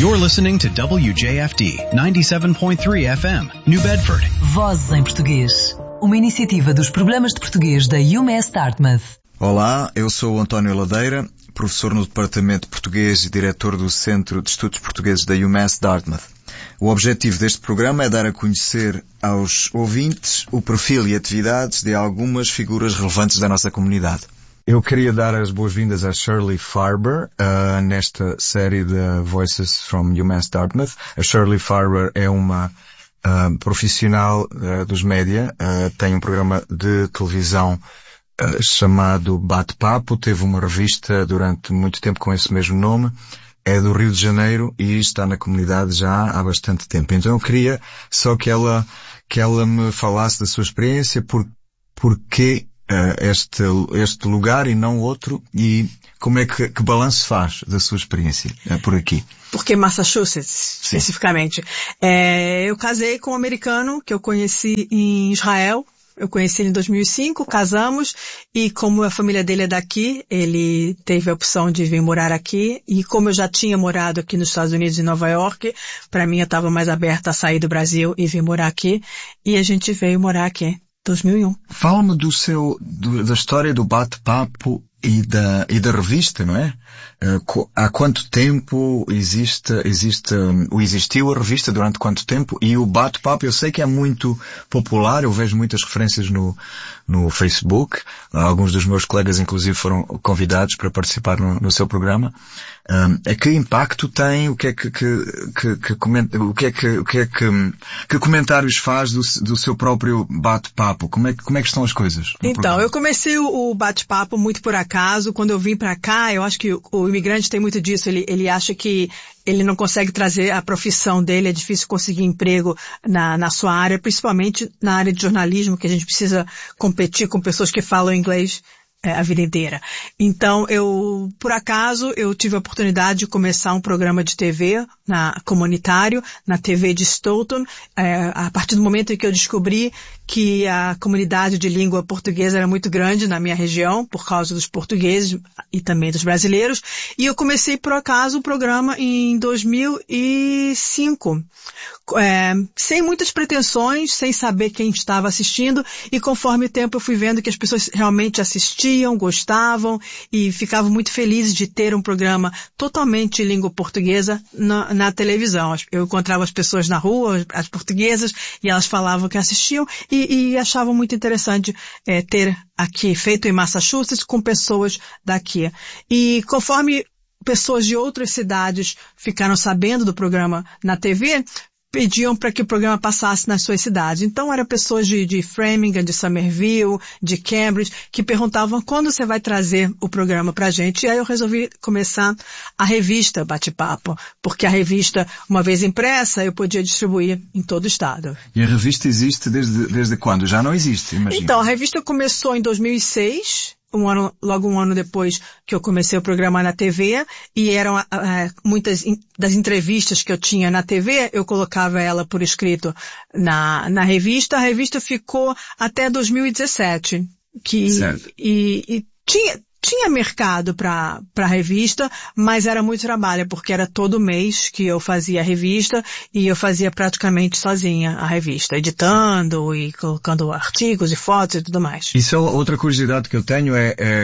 You're listening to WJFD 97.3 FM, New Bedford. Vozes em Português. Uma iniciativa dos programas de português da UMass Dartmouth. Olá, eu sou o António Ladeira, professor no Departamento de Português e diretor do Centro de Estudos Portugueses da UMass Dartmouth. O objetivo deste programa é dar a conhecer aos ouvintes o perfil e atividades de algumas figuras relevantes da nossa comunidade. Eu queria dar as boas-vindas a Shirley Farber nesta série de Voices from UMass Dartmouth. A Shirley Farber é uma profissional dos média, tem um programa de televisão chamado Bate-Papo, teve uma revista durante muito tempo com esse mesmo nome, é do Rio de Janeiro e está na comunidade já há bastante tempo. Então eu queria só que ela me falasse da sua experiência, porque este lugar e não outro, e como é que balanço faz da sua experiência por aqui? Porque Massachusetts, especificamente. Eu casei com um americano que eu conheci em Israel. Eu conheci ele em 2005, casamos, e como a família dele é daqui, ele teve a opção de vir morar aqui, e como eu já tinha morado aqui nos Estados Unidos, em Nova York, para mim eu estava mais aberta a sair do Brasil e vir morar aqui, e a gente veio morar aqui. 2001. Fala-me da história do Bate-Papo e da revista, não é? Há quanto tempo existiu a revista, durante quanto tempo? E o Bate-Papo, eu sei que é muito popular, eu vejo muitas referências no Facebook, alguns dos meus colegas inclusive foram convidados para participar no seu programa. Que impacto tem? O que é que comentários faz do seu próprio Bate-Papo? Como é que estão as coisas? Então, eu comecei o Bate-Papo muito por acaso. Quando eu vim pra cá, eu acho que o imigrante tem muito disso. Ele acha que ele não consegue trazer a profissão dele, é difícil conseguir emprego na sua área, principalmente na área de jornalismo, que a gente precisa competir com pessoas que falam inglês a vida inteira. Então, por acaso, eu tive a oportunidade de começar um programa de TV comunitário, na TV de Stoughton, a partir do momento em que eu descobri que a comunidade de língua portuguesa era muito grande na minha região, por causa dos portugueses e também dos brasileiros, e eu comecei, por acaso, o programa em 2005, sem muitas pretensões, sem saber quem estava assistindo, e conforme o tempo eu fui vendo que as pessoas realmente assistiam, gostavam e ficavam muito felizes de ter um programa totalmente em língua portuguesa na televisão. Eu encontrava as pessoas na rua, as portuguesas, e elas falavam que assistiam e achavam muito interessante ter aqui, feito em Massachusetts, com pessoas daqui. E conforme pessoas de outras cidades ficaram sabendo do programa na TV, pediam para que o programa passasse nas suas cidades. Então, eram pessoas de Framingham, de Somerville, de Cambridge, que perguntavam quando você vai trazer o programa pra gente. E aí eu resolvi começar a revista Bate-Papo, porque a revista, uma vez impressa, eu podia distribuir em todo o estado. E a revista existe desde quando? Já não existe, imagino. Então, a revista começou em 2006, logo um ano depois que eu comecei o programa na TV, e eram muitas das entrevistas que eu tinha na TV, eu colocava ela por escrito na revista. A revista ficou até 2017, e tinha mercado para a revista, mas era muito trabalho, porque era todo mês que eu fazia a revista, e eu fazia praticamente sozinha a revista, editando e colocando artigos e fotos e tudo mais. Isso é outra curiosidade que eu tenho,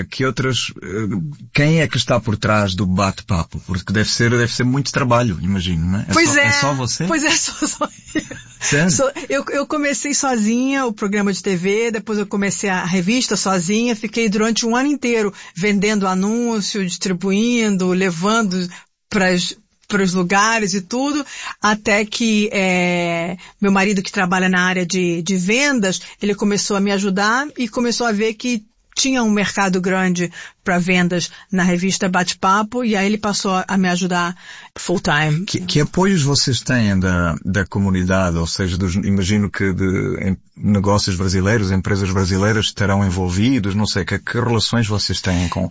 quem é que está por trás do Bate-Papo? Porque deve ser muito trabalho, imagino, não é? É só você? Pois é, só Sério? Eu comecei sozinha o programa de TV, depois eu comecei a revista sozinha, fiquei durante um ano inteiro vendendo anúncio, distribuindo, levando para os lugares e tudo, até que meu marido, que trabalha na área de vendas, ele começou a me ajudar e começou a ver que tinha um mercado grande para vendas na revista Bate-Papo, e aí ele passou a me ajudar full time. Que apoios vocês têm da comunidade? Ou seja, imagino que de negócios brasileiros, empresas brasileiras estarão envolvidos, não sei, que relações vocês têm com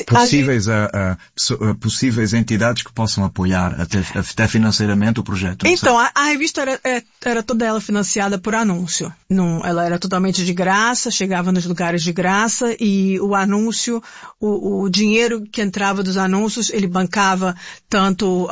possíveis entidades que possam apoiar até financeiramente o projeto? Então, a revista era toda ela financiada por anúncio. Ela era totalmente de graça, chegava nos lugares de graça, e o anúncio, o dinheiro que entrava dos anúncios, ele bancava tanto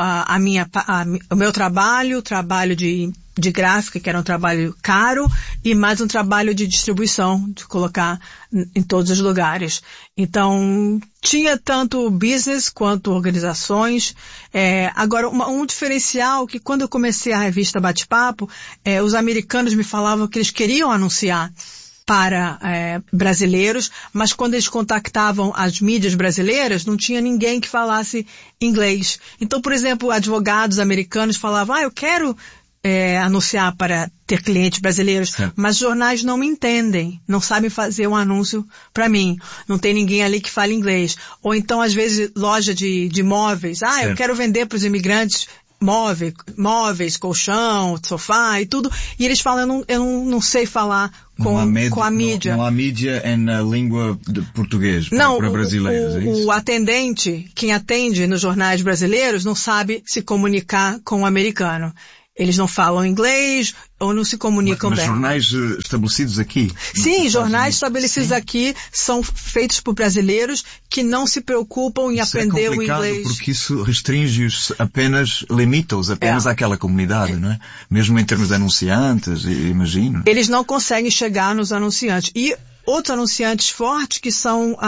o meu trabalho, o trabalho de gráfica, que era um trabalho caro, e mais um trabalho de distribuição, de colocar em todos os lugares. Então, tinha tanto business quanto organizações. Agora, um diferencial que quando eu comecei a revista Bate-Papo, os americanos me falavam que eles queriam anunciar para brasileiros, mas quando eles contactavam as mídias brasileiras, não tinha ninguém que falasse inglês. Então, por exemplo, advogados americanos falavam, eu quero anunciar para ter clientes brasileiros, mas jornais não me entendem, não sabem fazer um anúncio para mim, não tem ninguém ali que fale inglês. Ou então, às vezes, loja de móveis, eu quero vender para os imigrantes móveis, colchão, sofá e tudo, e eles falam, eu não sei falar com a mídia. Não há mídia na língua de português para brasileiros, é isso? O atendente, quem atende nos jornais brasileiros, não sabe se comunicar com o americano. Eles não falam inglês ou não se comunicam bem. Mas jornais estabelecidos aqui? Sim, jornais estabelecidos aqui são feitos por brasileiros que não se preocupam em aprender o inglês. Porque isso restringe-os apenas, limita-os apenas àquela comunidade, não é? Mesmo em termos de anunciantes, imagino. Eles não conseguem chegar nos anunciantes. E outros anunciantes fortes que são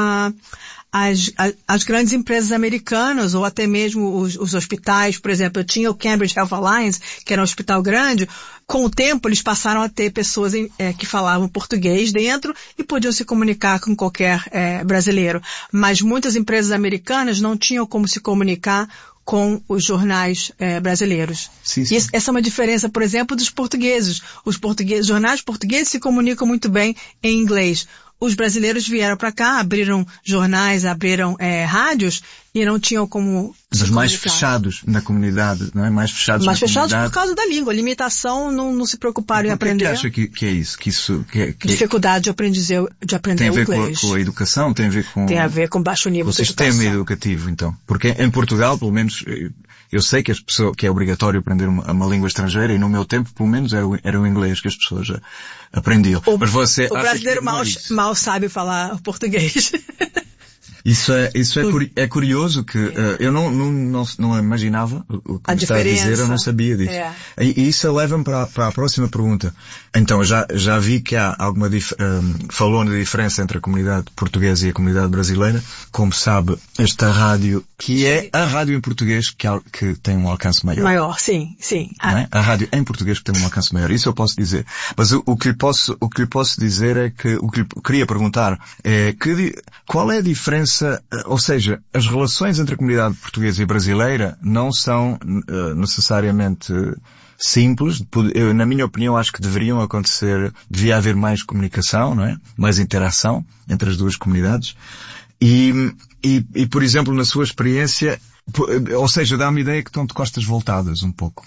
as grandes empresas americanas, ou até mesmo os hospitais. Por exemplo, eu tinha o Cambridge Health Alliance, que era um hospital grande. Com o tempo, eles passaram a ter pessoas que falavam português dentro e podiam se comunicar com qualquer brasileiro. Mas muitas empresas americanas não tinham como se comunicar com os jornais brasileiros. Sim. E essa é uma diferença, por exemplo, dos portugueses. Os jornais portugueses se comunicam muito bem em inglês. Os brasileiros vieram para cá, abriram jornais, abriram rádios e não tinham como Mas mais fechados na comunidade, não é? Mais fechados na comunidade. Mais fechados por causa da língua. Limitação, não se preocuparam em aprender. Por que acha que é isso? Dificuldade de aprender o inglês. Tem a ver com a educação? Tem a ver com baixo nível de educação. O sistema educativo, então. Porque em Portugal, pelo menos, eu sei que que é obrigatório aprender uma língua estrangeira, e no meu tempo, pelo menos, era o inglês que as pessoas aprendiam. Mas o brasileiro mal sabe falar português. Isso é curioso que eu não imaginava o que me está a dizer, eu não sabia disso. E isso leva-me para a próxima pergunta. Então, já vi que há alguma falou na diferença entre a comunidade portuguesa e a comunidade brasileira. Como sabe, esta rádio, que é a rádio em português que tem um alcance maior. Maior, sim. Não é? A rádio em português que tem um alcance maior. Isso eu posso dizer. Mas o que lhe posso dizer é que, o que lhe queria perguntar é qual é a diferença, ou seja, as relações entre a comunidade portuguesa e brasileira não são necessariamente simples. Na minha opinião, acho que devia haver mais comunicação, não é? Mais interação entre as duas comunidades. E, por exemplo, na sua experiência, ou seja, dá-me a ideia que estão de costas voltadas um pouco,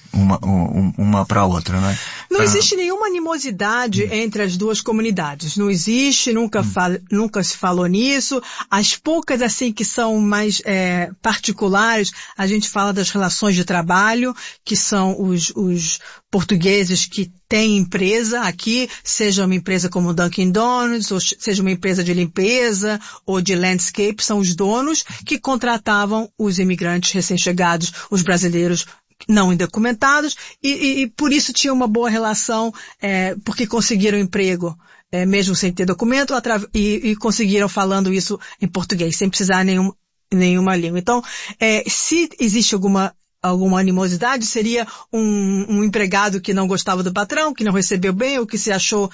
uma para a outra, não é? Não existe nenhuma animosidade entre as duas comunidades. Não existe, nunca se falou nisso. As poucas, assim, que são mais particulares, a gente fala das relações de trabalho, que são os portugueses que têm empresa aqui, seja uma empresa como o Dunkin' Donuts, ou seja uma empresa de limpeza, ou de landscape, são os donos que contratavam os imigrantes recém-chegados, os brasileiros não indocumentados, e por isso tinha uma boa relação, porque conseguiram emprego, mesmo sem ter documento, e conseguiram falando isso em português, sem precisar nenhuma língua. Então, se existe alguma animosidade, seria um empregado que não gostava do patrão, que não recebeu bem, ou que se achou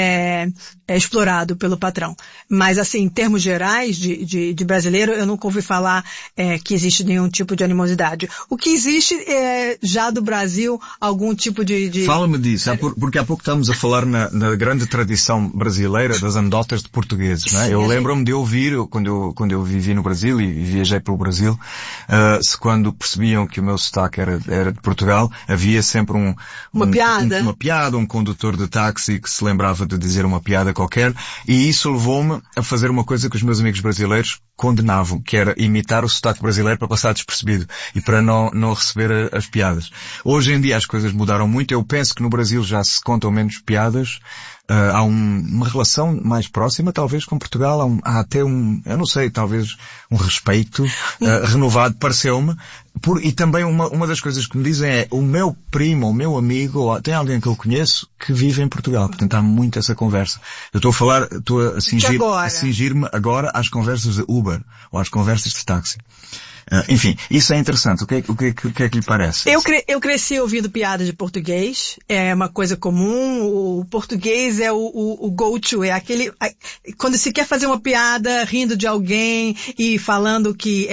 explorado pelo patrão. Mas, assim, em termos gerais de brasileiro, eu nunca ouvi falar que existe nenhum tipo de animosidade. O que existe é, já do Brasil, algum tipo de... Fala-me disso, porque há pouco estamos a falar na grande tradição brasileira das anedotas de portugueses, não é? Eu lembro-me de ouvir, quando eu vivi no Brasil e viajei pelo Brasil, quando percebiam que o meu sotaque era de Portugal, havia sempre uma piada, um condutor de táxi que se lembrava de dizer uma piada qualquer, e isso levou-me a fazer uma coisa que os meus amigos brasileiros condenavam, que era imitar o sotaque brasileiro para passar despercebido e para não receber as piadas. Hoje em dia as coisas mudaram muito. Eu penso que no Brasil já se contam menos piadas, há uma relação mais próxima, talvez, com Portugal. Há até eu não sei, talvez um respeito renovado, pareceu-me. E também uma das coisas que me dizem é o meu primo, o meu amigo, ou tem alguém que eu conheço que vive em Portugal. Portanto, há muito essa conversa. Eu estou a cingir-me agora às conversas de Uber, ou às conversas de táxi. Enfim, isso é interessante. O que é que lhe parece? Eu cresci ouvindo piada de português. É uma coisa comum. O português é o go-to. É aquele... Quando se quer fazer uma piada rindo de alguém e falando que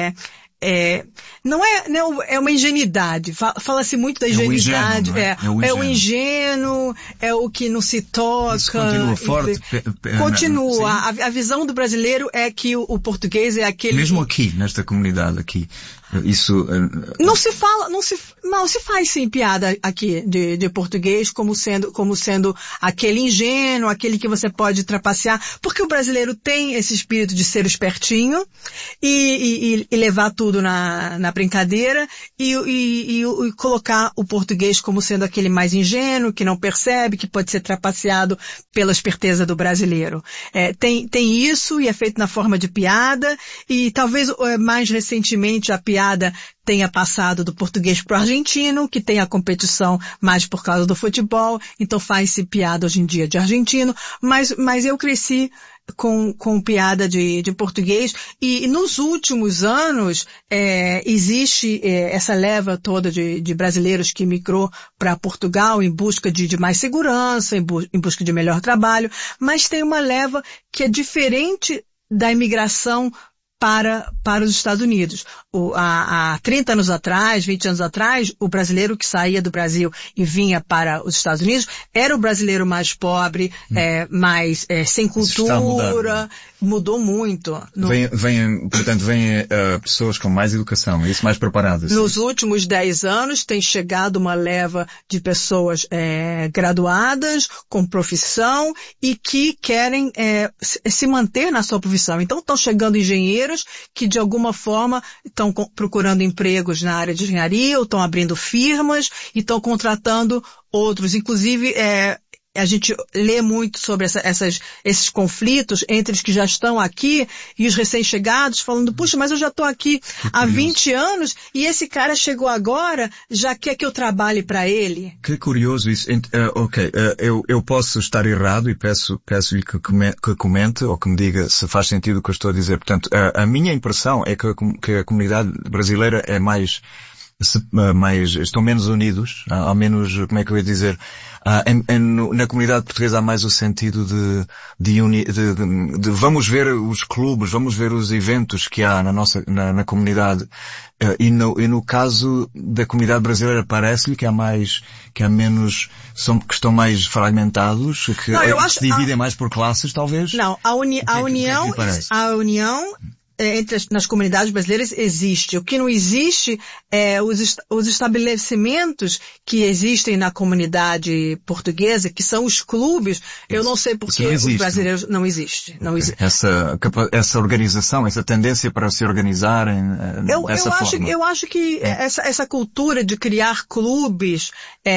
não é uma ingenuidade. Fala-se muito da ingenuidade. É o ingênuo, é o que não se toca. Isso continua forte. Continua. A visão do brasileiro é que o português é aquele... Mesmo aqui, nesta comunidade aqui. Isso... Não se faz sim piada aqui de português como sendo aquele ingênuo, aquele que você pode trapacear, porque o brasileiro tem esse espírito de ser espertinho e levar tudo na brincadeira e colocar o português como sendo aquele mais ingênuo, que não percebe, que pode ser trapaceado pela esperteza do brasileiro. Tem isso e é feito na forma de piada e talvez mais recentemente a piada tenha passado do português para o argentino, que tem a competição mais por causa do futebol, então faz-se piada hoje em dia de argentino, mas eu cresci com piada de português e nos últimos anos existe essa leva toda de brasileiros que migrou para Portugal em busca de mais segurança, em busca de melhor trabalho, mas tem uma leva que é diferente da imigração para os Estados Unidos. Há 30 anos atrás, 20 anos atrás, o brasileiro que saía do Brasil e vinha para os Estados Unidos era o brasileiro mais pobre, mais sem cultura, mudou muito. Portanto, vêm pessoas com mais educação, isso mais preparadas. Nos últimos 10 anos tem chegado uma leva de pessoas graduadas, com profissão e que querem se manter na sua profissão. Então estão chegando engenheiros que de alguma forma estão procurando empregos na área de engenharia ou estão abrindo firmas e estão contratando outros. Inclusive, a gente lê muito sobre esses conflitos entre os que já estão aqui e os recém-chegados, falando, puxa, mas eu já estou aqui há 20 anos e esse cara chegou agora, já quer que eu trabalhe para ele. Que curioso isso. Eu posso estar errado e peço-lhe que comente ou que me diga se faz sentido o que eu estou a dizer. Portanto, a minha impressão é que a comunidade brasileira é estão menos unidos, ao menos, como é que eu ia dizer, na comunidade portuguesa há mais o sentido de vamos ver os clubes, vamos ver os eventos que há na comunidade, e no caso da comunidade brasileira parece-lhe que há menos, que estão mais fragmentados, que se dividem mais por classes, talvez? Não, a união nas comunidades brasileiras existe. O que não existe é os estabelecimentos que existem na comunidade portuguesa, que são os clubes. Eu não sei por que os brasileiros não existem. Essa organização, essa tendência para se organizarem dessa forma. Eu acho que essa cultura de criar clubes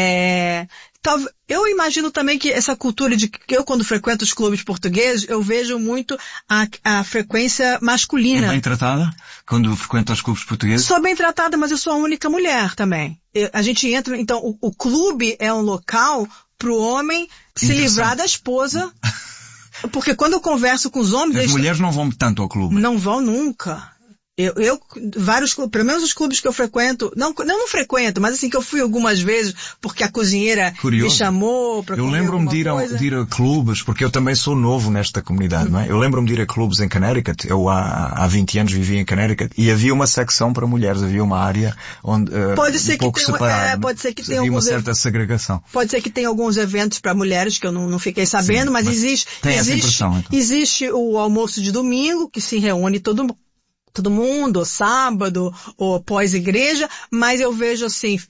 eu imagino também que essa cultura de que eu, quando frequento os clubes portugueses, eu vejo muito a frequência masculina. É bem tratada quando frequenta os clubes portugueses? Sou bem tratada, mas eu sou a única mulher também. A gente entra, então, o clube é um local para o homem se livrar da esposa. Porque quando eu converso com os homens... As mulheres não vão tanto ao clube? Não vão nunca. Vários clubes, pelo menos os clubes que eu frequento, não frequento, mas assim que eu fui algumas vezes, porque a cozinheira me chamou para comer alguma coisa. De ir a clubes, porque eu também sou novo nesta comunidade, não é? Eu lembro-me de ir a clubes em Connecticut, eu há 20 anos vivia em Connecticut, e havia uma secção para mulheres, havia uma área onde, pouco separada. Pode ser que tenha uma certa segregação. Pode ser que tenha alguns eventos para mulheres que eu não fiquei sabendo, sim, mas existe, tem essa impressão, então. Existe o almoço de domingo, que se reúne todo todo mundo, ou sábado, ou pós-igreja, mas eu vejo assim,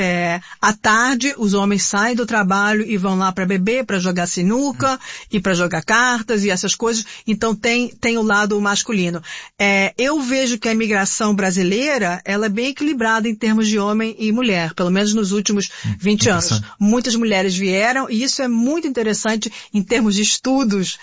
à tarde os homens saem do trabalho e vão lá para beber, para jogar sinuca, e para jogar cartas e essas coisas, então tem o lado masculino. Eu vejo que a imigração brasileira, ela é bem equilibrada em termos de homem e mulher, pelo menos nos últimos 20 anos. Muitas mulheres vieram, e isso é muito interessante em termos de estudos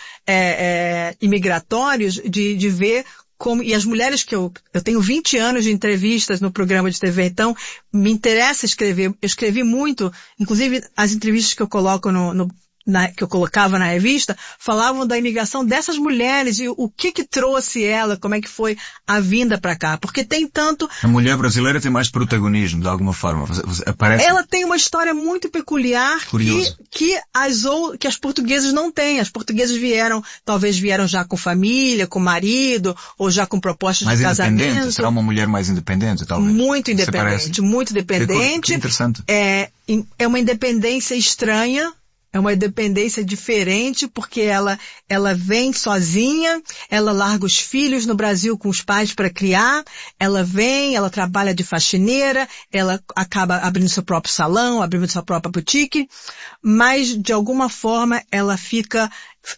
imigratórios, de ver como, e as mulheres que eu tenho 20 anos de entrevistas no programa de TV, então me interessa escrever. Eu escrevi muito, inclusive as entrevistas que eu coloco que eu colocava na revista, falavam da imigração dessas mulheres e o que trouxe ela, como é que foi a vinda para cá. Porque tem tanto... A mulher brasileira tem mais protagonismo, de alguma forma. Aparece... Ela tem uma história muito peculiar que as portuguesas não têm. As portuguesas talvez vieram já com família, com marido, ou já com propostas de casamento. Mais independente? Será uma mulher mais independente, talvez? Muito independente, muito dependente. Que interessante. É uma independência estranha. É uma independência diferente, porque ela vem sozinha, ela larga os filhos no Brasil com os pais para criar, ela trabalha de faxineira, ela acaba abrindo seu próprio salão, abrindo sua própria boutique, mas de alguma forma ela fica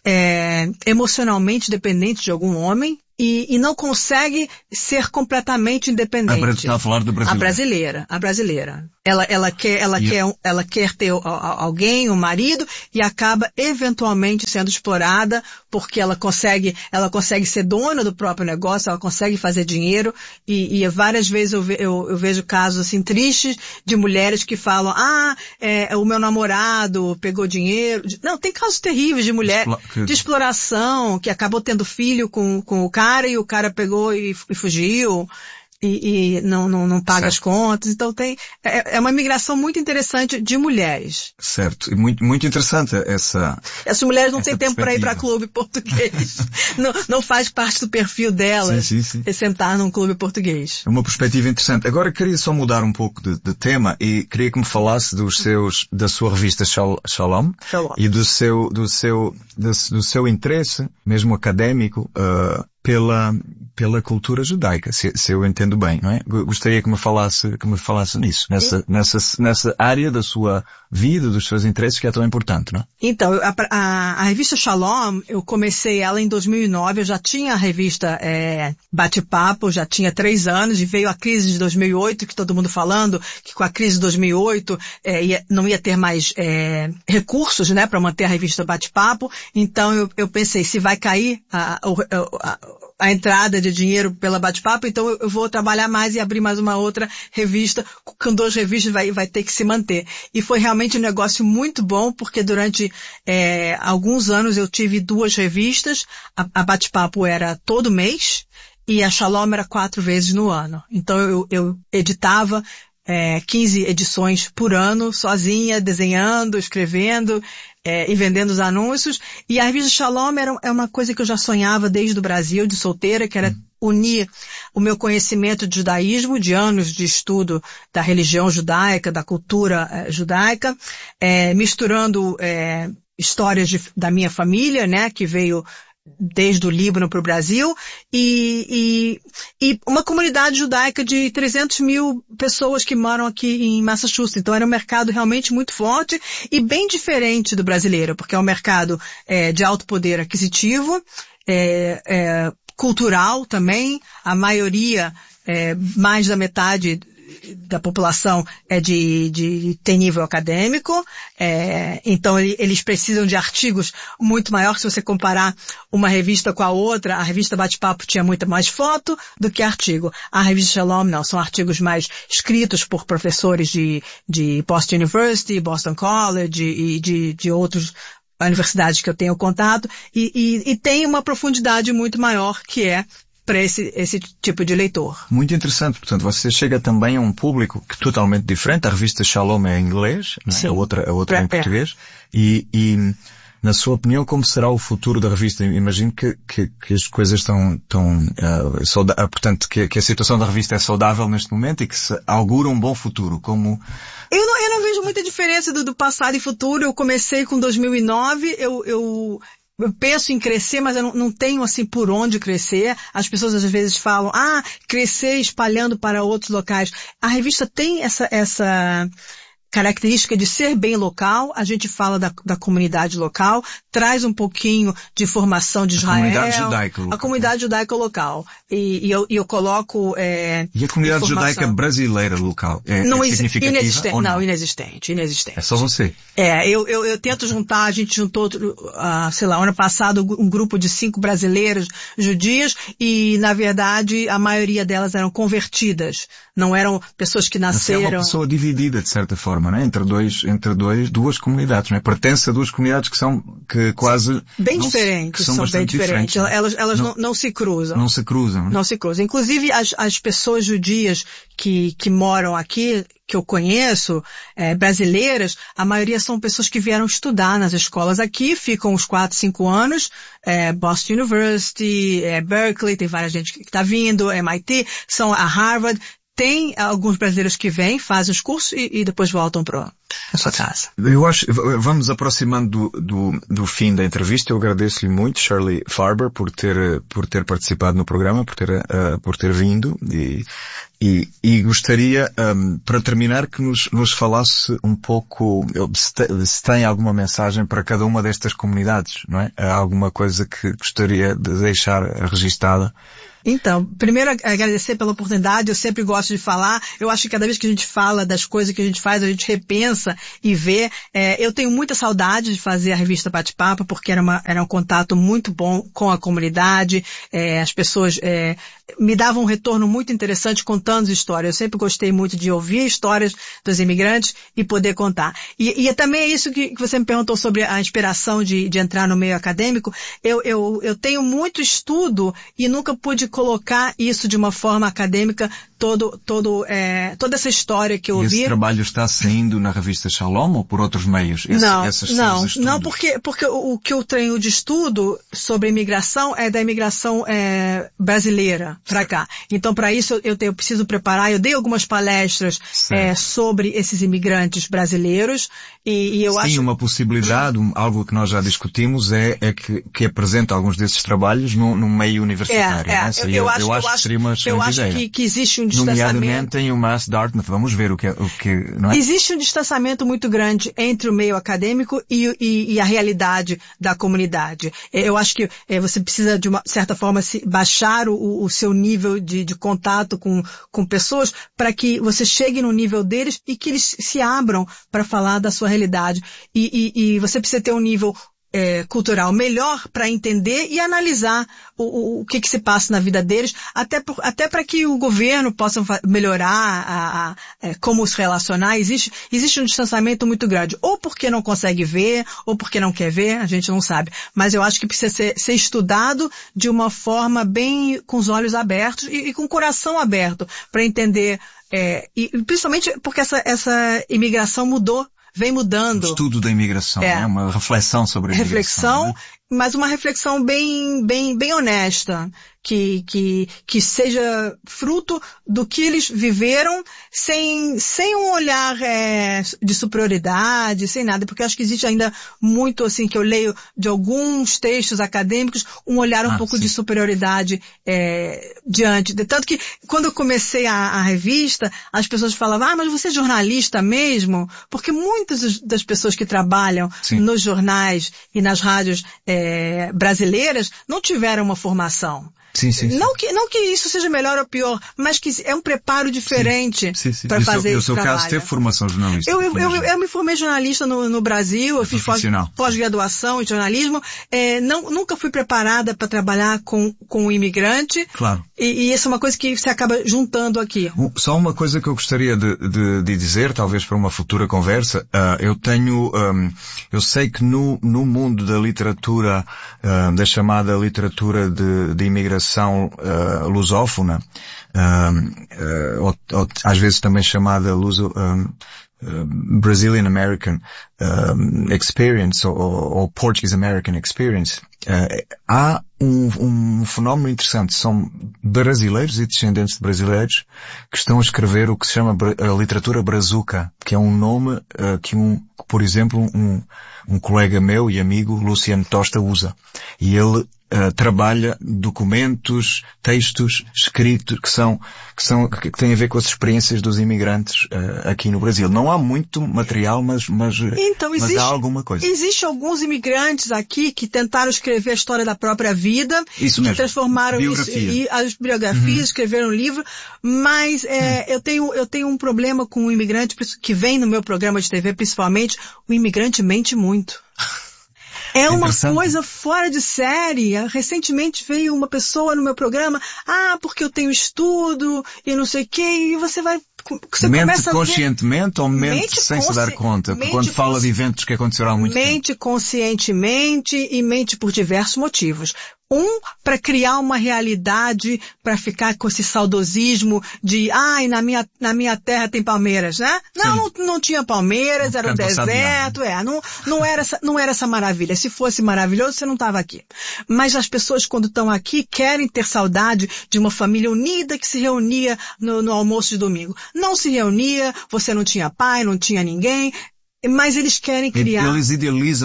emocionalmente dependente de algum homem, e não consegue ser completamente independente. Você está a falar do brasileiro. A brasileira. Ela quer ter alguém, um marido, e acaba eventualmente sendo explorada, porque ela consegue ser dona do próprio negócio, ela consegue fazer dinheiro, e várias vezes eu vejo casos assim tristes de mulheres que falam, o meu namorado pegou dinheiro. Não, tem casos terríveis de mulher, de exploração, que acabou tendo filho com o cara, e o cara pegou e fugiu. E não paga as contas. Então é uma migração muito interessante de mulheres. Certo. E muito, muito interessante essa... Essas mulheres não têm tempo para ir para clube português. não faz parte do perfil delas. Sim. Sentar num clube português. É uma perspectiva interessante. Agora queria só mudar um pouco de tema e queria que me falasse da sua revista Shalom. E do seu interesse, mesmo académico, pela cultura judaica, se eu entendo bem, não é? Gostaria que me falasse nisso, nessa área da sua vida, dos seus interesses, que é tão importante, não é? Então, a revista Shalom, eu comecei ela em 2009, eu já tinha a revista Bate-Papo, já tinha 3 anos, e veio a crise de 2008, que todo mundo falando, que com a crise de 2008 não ia ter mais recursos, né, para manter a revista Bate-Papo, então eu pensei, se vai cair a entrada de dinheiro pela Bate-Papo, então eu vou trabalhar mais e abrir mais uma outra revista, com 2 revistas vai ter que se manter. E foi realmente um negócio muito bom, porque durante alguns anos eu tive 2 revistas, a Bate-Papo era todo mês, e a Shalom era 4 vezes no ano. Então eu editava 15 edições por ano, sozinha, desenhando, escrevendo, e vendendo os anúncios. E a revista Shalom é uma coisa que eu já sonhava desde o Brasil, de solteira, que era unir o meu conhecimento de judaísmo, de anos de estudo da religião judaica, da cultura judaica, misturando histórias da minha família, né, que veio desde o Líbano para o Brasil, e uma comunidade judaica de 300 mil pessoas que moram aqui em Massachusetts. Então era um mercado realmente muito forte e bem diferente do brasileiro, porque é um mercado de alto poder aquisitivo, cultural também. A maioria, mais da metade da população tem nível acadêmico, então eles precisam de artigos muito maiores. Se você comparar uma revista com a outra, a revista Bate-Papo tinha muita mais foto do que artigo. A revista Shalom não, são artigos mais escritos por professores de Boston University, Boston College e de outras universidades que eu tenho contato, e tem uma profundidade muito maior, que para esse tipo de leitor. Muito interessante. Portanto, você chega também a um público que é totalmente diferente. A revista Shalom é em inglês, não é? Sim. A outra é em português. E, na sua opinião, como será o futuro da revista? Imagino que as coisas estão portanto, que a situação da revista é saudável neste momento e que se augura um bom futuro. Como... Eu não vejo muita diferença do passado e futuro. Eu comecei com 2009, eu penso em crescer, mas eu não tenho assim por onde crescer. As pessoas às vezes falam, crescer espalhando para outros locais. A revista tem essa característica de ser bem local, a gente fala da comunidade local, traz um pouquinho de informação de Israel. A comunidade judaica local. E eu coloco... E a comunidade judaica brasileira local? É significativa? Inexistente. Não, inexistente. É só você? Eu tento juntar, a gente juntou, ano passado, um grupo de 5 brasileiras judias e, na verdade, a maioria delas eram convertidas. Não eram pessoas que nasceram... Você é uma pessoa dividida, de certa forma, né? Entre duas comunidades, né? Pertence a duas comunidades que são quase... Bem diferentes, são bem diferentes. Elas não se cruzam. Não se cruzam, né? Não se cruzam. Inclusive, as pessoas judias que moram aqui, que eu conheço, brasileiras, a maioria são pessoas que vieram estudar nas escolas aqui, ficam uns 4, 5 anos, Boston University, Berkeley, tem várias gente que está vindo, MIT, são a Harvard. Tem alguns brasileiros que vêm, fazem os cursos e depois voltam para a sua casa. Eu acho, vamos aproximando do fim da entrevista. Eu agradeço-lhe muito, Shirley Farber, por ter participado no programa, por ter vindo e gostaria, para terminar, que nos falasse um pouco, se tem alguma mensagem para cada uma destas comunidades, não é? Há alguma coisa que gostaria de deixar registada? Então, primeiro agradecer pela oportunidade, eu sempre gosto de falar, eu acho que cada vez que a gente fala das coisas que a gente faz, a gente repensa e vê. Eu tenho muita saudade de fazer a revista Bate-Papo, porque era um contato muito bom com a comunidade, as pessoas me davam um retorno muito interessante contando histórias. Eu sempre gostei muito de ouvir histórias dos imigrantes e poder contar. E também é isso que você me perguntou sobre a inspiração de entrar no meio acadêmico. Eu tenho muito estudo e nunca pude colocar isso de uma forma acadêmica, toda essa história que eu ouvi. Esse trabalho está saindo na revista Shalom ou por outros meios? Não, porque o que eu tenho de estudo sobre imigração é da imigração brasileira para cá. Então, para isso, eu preciso preparar. Eu dei algumas palestras sobre esses imigrantes brasileiros e eu acho... Sim, uma possibilidade, algo que nós já discutimos é que apresenta alguns desses trabalhos no meio universitário. Eu acho que seria uma excelente ideia. Eu acho que existe um distanciamento. Nomeadamente em UMass Dartmouth. Vamos ver o que não é? Existe um distanciamento muito grande entre o meio acadêmico e a realidade da comunidade. Eu acho que você precisa, de uma certa forma, baixar o seu nível de contato com pessoas para que você chegue no nível deles e que eles se abram para falar da sua realidade. E você precisa ter um nível cultural melhor para entender e analisar o que se passa na vida deles, até para que o governo possa melhorar como se relacionar. Existe um distanciamento muito grande, ou porque não consegue ver, ou porque não quer ver, a gente não sabe. Mas eu acho que precisa ser estudado de uma forma bem com os olhos abertos e com o coração aberto para entender, e principalmente porque essa imigração vem mudando. O estudo da imigração, né? Uma reflexão sobre a imigração. Né? Mas uma reflexão bem honesta, que seja fruto do que eles viveram, sem um olhar de superioridade, sem nada, porque eu acho que existe ainda muito, assim, que eu leio de alguns textos acadêmicos, um olhar um pouco de superioridade diante. Tanto que, quando eu comecei a revista, as pessoas falavam, mas você é jornalista mesmo? Porque muitas das pessoas que trabalham nos jornais e nas rádios brasileiras não tiveram uma formação. Sim. Não que isso seja melhor ou pior, mas que é um preparo diferente para fazer esse trabalho. No seu caso, teve formação jornalística? Eu me formei jornalista no Brasil, eu fiz pós-graduação em jornalismo, nunca fui preparada para trabalhar com o imigrante. Claro. E isso é uma coisa que você acaba juntando aqui. Só uma coisa que eu gostaria de dizer, talvez para uma futura conversa, eu sei que no mundo da literatura, da chamada literatura de imigração lusófona, ou às vezes também chamada Brazilian American Experience ou Portuguese American Experience, há um fenómeno interessante. São brasileiros e descendentes de brasileiros que estão a escrever o que se chama a literatura brazuca, que é um nome que por exemplo, um colega meu e amigo, Luciano Tosta, usa. E ele trabalha documentos, textos escritos que têm a ver com as experiências dos imigrantes aqui no Brasil. Não há muito material, mas há alguma coisa. Existem alguns imigrantes aqui que tentaram escrever a história da própria vida, isso mesmo. Que transformaram as biografias, escreveram um livro, mas eu tenho um problema com o imigrante que vem no meu programa de TV, principalmente, o imigrante mente muito. É uma coisa fora de série. Recentemente veio uma pessoa no meu programa, porque eu tenho estudo e não sei o quê, e você mente conscientemente ou mente sem se dar conta? Quando fala de eventos que aconteceram há muito tempo. Mente conscientemente e mente por diversos motivos. Para criar uma realidade, para ficar com esse saudosismo de, na minha terra tem palmeiras, né? Não tinha palmeiras, era um deserto, não era essa maravilha. Se fosse maravilhoso, você não estava aqui. Mas as pessoas, quando estão aqui, querem ter saudade de uma família unida que se reunia no almoço de domingo. Não se reunia, você não tinha pai, não tinha ninguém, mas eles querem criar. Eles idealizam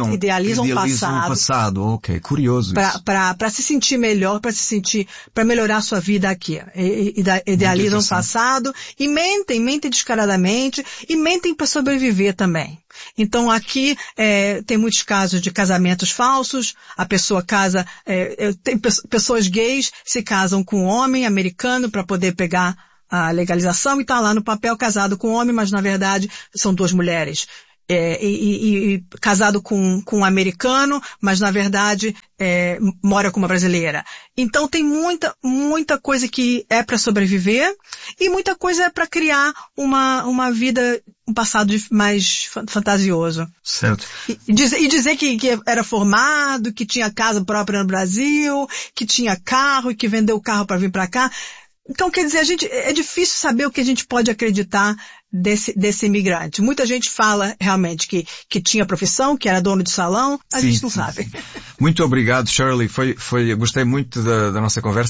o passado. Ok, curioso isso. Para se sentir melhor, para melhorar a sua vida aqui. Idealizam o passado e mentem descaradamente e mentem para sobreviver também. Então aqui tem muitos casos de casamentos falsos, a pessoa casa, tem pessoas gays se casam com um homem americano para poder pegar a legalização e tá lá no papel casado com um homem, mas na verdade são duas mulheres. E casado com um americano, mas na verdade mora com uma brasileira. Então tem muita coisa que é para sobreviver e muita coisa é para criar uma vida, um passado mais fantasioso. Certo. E dizer que era formado, que tinha casa própria no Brasil, que tinha carro e que vendeu o carro para vir para cá. Então, quer dizer, é difícil saber o que a gente pode acreditar desse imigrante. Muita gente fala realmente que tinha profissão, que era dono de salão, a gente não sabe. Muito obrigado, Shirley. Gostei muito da nossa conversa.